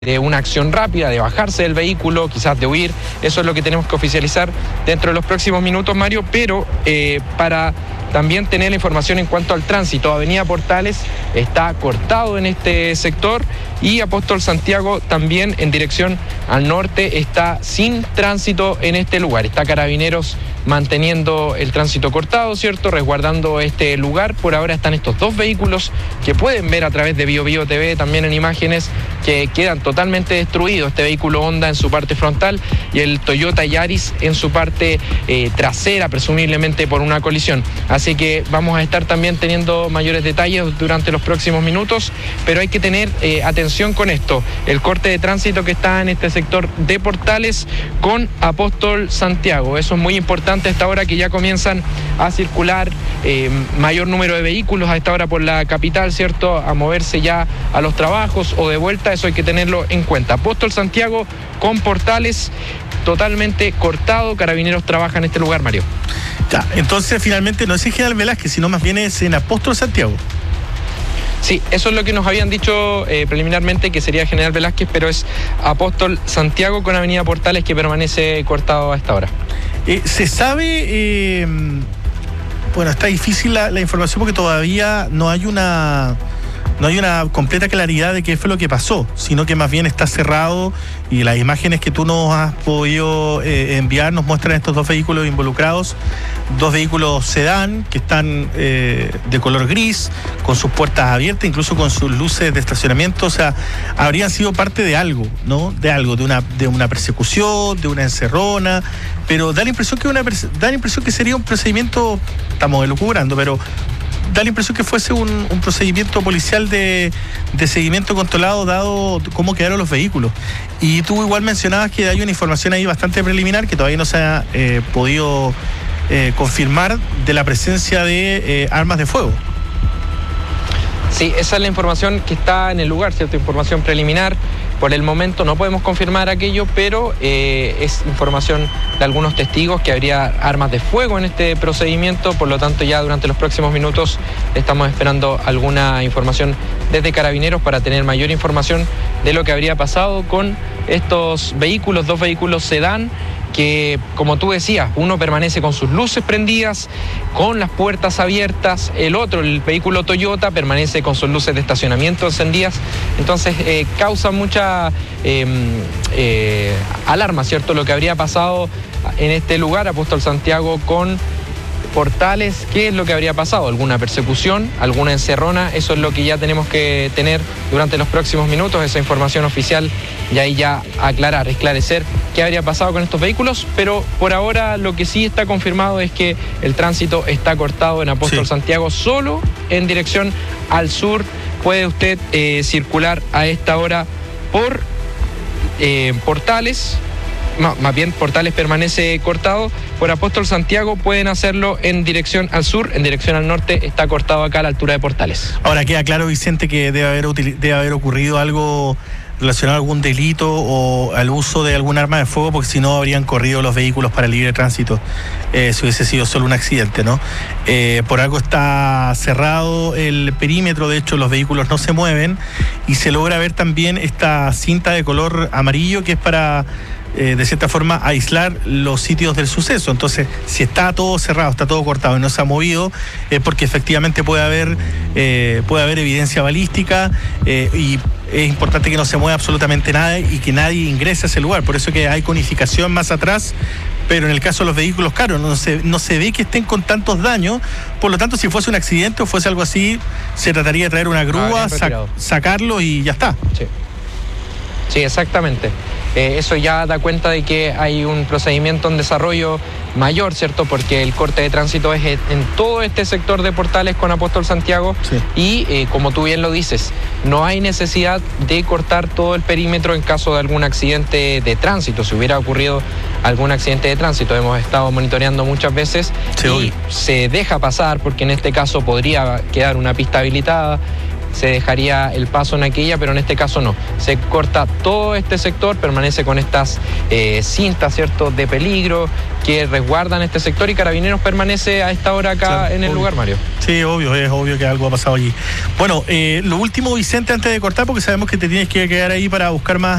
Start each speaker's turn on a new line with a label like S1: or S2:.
S1: de una acción rápida, de bajarse del vehículo, quizás de huir. Eso es lo que tenemos que oficializar dentro de los próximos minutos, Mario, pero para también tener la información en cuanto al tránsito. Avenida Portales está cortado en este sector y Apóstol Santiago también en dirección al norte está sin tránsito en este lugar. Está Carabineros manteniendo el tránsito cortado, ¿cierto? Resguardando este lugar. Por ahora están estos dos vehículos que pueden ver a través de BioBio TV, también en imágenes, que quedan totalmente destruidos. Este vehículo Honda en su parte frontal y el Toyota Yaris en su parte trasera, presumiblemente por una colisión. Así que vamos a estar también teniendo mayores detalles durante los próximos minutos, pero hay que tener atención con esto. El corte de tránsito que está en este sector de Portales con Apóstol Santiago. Eso es muy importante a esta hora, que ya comienzan a circular mayor número de vehículos a esta hora por la capital, ¿cierto? A moverse ya a los trabajos o de vuelta. Eso hay que tenerlo en cuenta. Apóstol Santiago con Portales totalmente cortado. Carabineros trabaja en este lugar, Mario.
S2: Ya, entonces finalmente no es en General Velázquez, sino más bien es en Apóstol Santiago.
S1: Sí, eso es lo que nos habían dicho preliminarmente, que sería General Velázquez, pero es Apóstol Santiago con Avenida Portales que permanece cortado a esta hora.
S2: Se sabe, bueno, está difícil la información porque todavía no hay una completa claridad de qué fue lo que pasó, sino que más bien está cerrado, y las imágenes que tú nos has podido enviar nos muestran estos dos vehículos involucrados, dos vehículos sedán que están de color gris, con sus puertas abiertas, incluso con sus luces de estacionamiento. O sea, habrían sido parte de algo, ¿no? De una persecución, de una encerrona, pero da la impresión que sería un procedimiento, estamos elucubrando, pero da la impresión que fuese un procedimiento policial de seguimiento controlado, dado cómo quedaron los vehículos. Y tú igual mencionabas que hay una información ahí bastante preliminar que todavía no se ha podido confirmar, de la presencia de armas de fuego.
S1: Sí, esa es la información que está en el lugar, ¿cierto? Información preliminar. Por el momento no podemos confirmar aquello, pero es información de algunos testigos que habría armas de fuego en este procedimiento. Por lo tanto, ya durante los próximos minutos estamos esperando alguna información desde Carabineros para tener mayor información de lo que habría pasado con estos vehículos, dos vehículos sedán, que, como tú decías, uno permanece con sus luces prendidas, con las puertas abiertas, el otro, el vehículo Toyota, permanece con sus luces de estacionamiento encendidas. Entonces causa mucha alarma, ¿cierto?, lo que habría pasado en este lugar, Apóstol Santiago con Portales. ¿Qué es lo que habría pasado? ¿Alguna persecución? ¿Alguna encerrona? Eso es lo que ya tenemos que tener durante los próximos minutos, esa información oficial, y ahí ya esclarecer qué habría pasado con estos vehículos. Pero por ahora lo que sí está confirmado es que el tránsito está cortado en Apóstol Santiago, solo en dirección al sur. Puede usted circular a esta hora por Portales. No, más bien Portales permanece cortado. Por Apóstol Santiago pueden hacerlo en dirección al sur, en dirección al norte está cortado acá a la altura de Portales.
S2: Ahora queda claro, Vicente, que debe haber ocurrido algo relacionado a algún delito o al uso de algún arma de fuego, porque si no habrían corrido los vehículos para el libre tránsito, si hubiese sido solo un accidente, ¿no? Por algo está cerrado el perímetro, de hecho los vehículos no se mueven, y se logra ver también esta cinta de color amarillo que es para de cierta forma aislar los sitios del suceso. Entonces, si está todo cerrado, está todo cortado y no se ha movido, es porque efectivamente puede haber evidencia balística, y es importante que no se mueva absolutamente nada y que nadie ingrese a ese lugar. Por eso que hay conificación más atrás, pero en el caso de los vehículos, claro, no se ve que estén con tantos daños. Por lo tanto, si fuese un accidente o fuese algo así, se trataría de traer una grúa, sacarlo y ya está.
S1: Sí, exactamente. Eso ya da cuenta de que hay un procedimiento en desarrollo mayor, ¿cierto? Porque el corte de tránsito es en todo este sector de Portales con Apóstol Santiago. Y como tú bien lo dices, no hay necesidad de cortar todo el perímetro en caso de algún accidente de tránsito. Si hubiera ocurrido algún accidente de tránsito, hemos estado monitoreando muchas veces y se deja pasar, porque en este caso podría quedar una pista habilitada. se dejaría el paso en aquella, pero en este caso no. Se corta todo este sector, permanece con estas cintas, ¿cierto?, de peligro que resguardan este sector, y Carabineros permanece a esta hora acá, claro, en el lugar, Mario.
S2: Sí, obvio, es obvio que algo ha pasado allí. Bueno, lo último, Vicente, antes de cortar, porque sabemos que te tienes que quedar ahí para buscar más